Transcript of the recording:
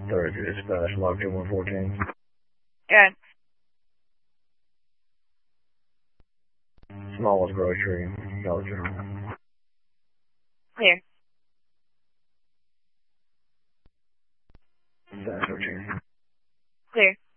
30 dispatch, log 2114. Good. Smallest grocery, Dollar General. Clear. Dispatch 13. Clear.